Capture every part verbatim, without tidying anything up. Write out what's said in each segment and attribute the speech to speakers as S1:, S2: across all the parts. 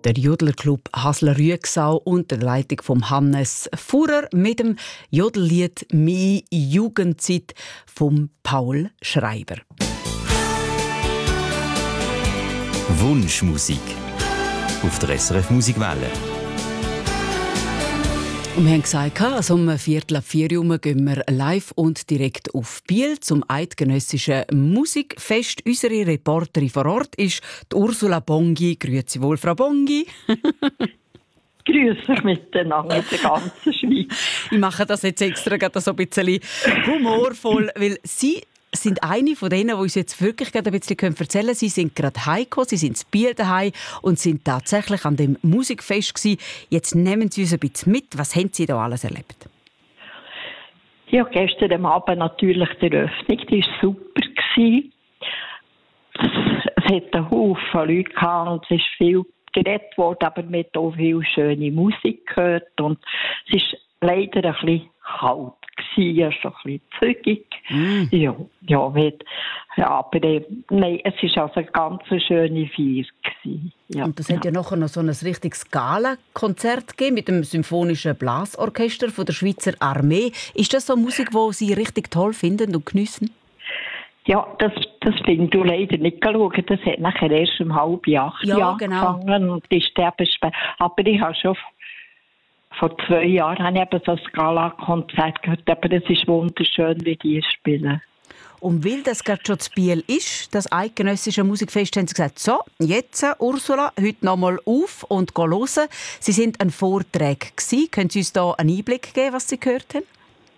S1: Der Jodlerclub Hasler-Rüegsau unter der Leitung von Hannes Fuhrer mit dem Jodellied «Mi Jugendzeit» von Paul Schreiber.
S2: Wunschmusik auf der S R F Musikwelle.
S1: Und wir haben gesagt, also um Viertel ab vier Uhr gehen wir live und direkt auf Biel zum Eidgenössischen Musikfest. Unsere Reporterin vor Ort ist die Ursula Bongi. Grüezi wohl, Frau Bongi.
S3: Grüß euch miteinander in der ganzen Schweiz.
S1: Ich mache das jetzt extra so ein bisschen humorvoll, weil Sie sind eine von denen, die uns jetzt wirklich gerade ein bisschen erzählen können. Sie sind gerade heimgekommen, Sie sind in Biel daheim und sind tatsächlich an dem Musikfest gewesen. Jetzt nehmen Sie uns ein bisschen mit. Was haben Sie da alles erlebt?
S3: Ja, gestern am Abend natürlich die Eröffnung. Die war super. Es hat einen Haufen Leute gehabt und es ist viel geredet worden, aber man hat auch viel schöne Musik gehört. Und es ist leider ein bisschen kalt. Ja, schon ein bisschen zügig. Mm. Ja, ja, mit, ja, aber äh, nein, es war also eine ganz schöne Feier. Ja,
S1: und es hat ja nachher noch so ein richtiges Gala-Konzert gegeben mit dem Symphonischen Blasorchester von der Schweizer Armee. Ist das so Musik, die Sie richtig toll finden und geniessen?
S3: Ja, das, das bin du leider nicht geschaut. Das hat nachher erst um halb acht
S1: ja,
S3: angefangen.
S1: Genau.
S3: Und ist eben spät. Aber ich habe schon vor zwei Jahren habe ich eben so ein Gala-Konzert gehört, aber es ist wunderschön, wie die spielen.
S1: Und weil das gerade schon zu Biel ist, das Eidgenössische Musikfest, haben Sie gesagt, so, jetzt, Ursula, heute noch mal auf und hören. Sie sind ein Vortrag gewesen. Können Sie uns da einen Einblick geben, was Sie gehört haben?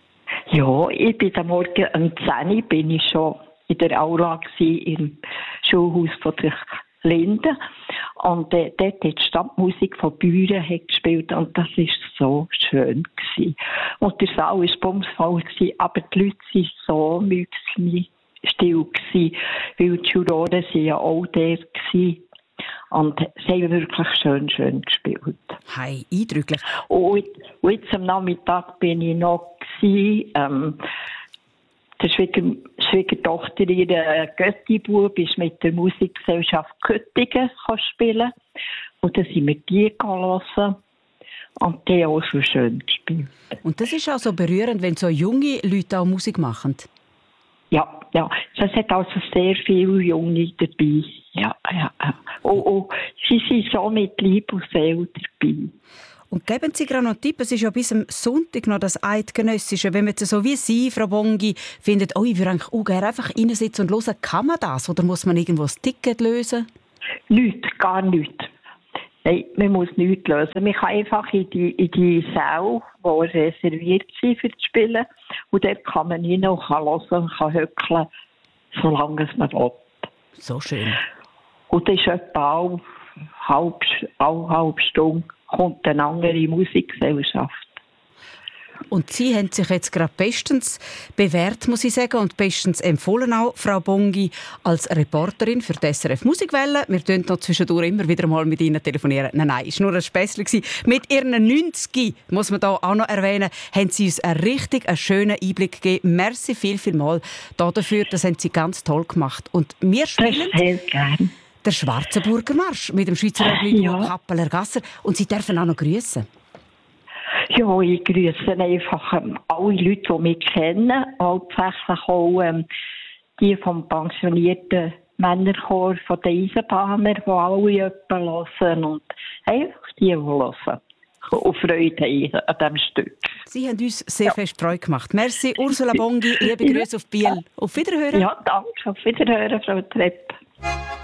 S3: Ja, ich bin am Morgen um zehn Uhr bin ich schon in der Aula gewesen, im Schulhaus von der Linden. Und äh, dort hat die Stadtmusik von Büren hat gespielt und das war so schön gewesen. Und der Saal war bumsvoll gewesen, aber die Leute waren so mühsam still gewesen, weil die Juroren waren ja auch da gewesen. Und sie haben wirklich schön, schön gespielt.
S1: Hey, eindrücklich.
S3: Und, und jetzt am Nachmittag bin ich noch gewesen, ähm, der Schwieger, Schwiegertochter, ihre Göttibub, ist mit der Musikgesellschaft Göttingen spielen. Und dann sind wir die hören. Und die haben auch so schön gespielt.
S1: Und das ist auch so berührend, wenn so junge Leute auch Musik machen?
S3: Ja, ja. Es hat also sehr viele Junge dabei. Ja, ja, ja. Oh, oh. Sie sind so mit Liebe und Seele dabei.
S1: Und geben Sie gerade noch einen Tipp, es ist ja bis am Sonntag noch das Eidgenössische. Wenn man jetzt so wie Sie, Frau Bongi, findet, oh, ich würde eigentlich auch gerne einfach reinsitzen und hören, kann man das? Oder muss man irgendwo das Ticket lösen?
S3: Nichts, gar nichts. Nein, man muss nichts lösen. Man kann einfach in die, in die Säle, die reserviert sind für das Spielen. Und dort kann man rein und kann hören und kann höckeln, solange man will.
S1: So schön.
S3: Und das ist etwa alle halb, alle halbe Stunde kommt eine andere Musikgesellschaft.
S1: Und Sie haben sich jetzt gerade bestens bewährt, muss ich sagen, und bestens empfohlen auch, Frau Bongi, als Reporterin für die S R F Musikwelle. Wir tönen noch zwischendurch immer wieder mal mit Ihnen telefonieren. Nein, nein, es war nur ein Späßchen. Mit Ihren neunzig, muss man hier auch noch erwähnen, haben Sie uns einen richtig einen schönen Einblick gegeben. Merci viel, viel mal dafür. Das haben Sie ganz toll gemacht. Und wir spielen
S3: sehr gerne
S1: den Schwarzenburger Marsch mit dem Schweizer Obligo ja. Kappeler Gasser. Und Sie dürfen auch noch grüßen.
S3: Ja, ich grüße einfach ähm, alle Leute, die mich kennen, hauptsächlich auch ähm, die vom pensionierten Männerchor von den Eisenbahnern, die alle jemanden hören und einfach die, die hören und Freude haben an diesem Stück.
S1: Sie haben uns sehr ja. fest Freude gemacht. Merci, Ursula Bongi, liebe Grüße auf Biel. Auf Wiederhören.
S3: Ja, danke. Auf Wiederhören, Frau Trepp.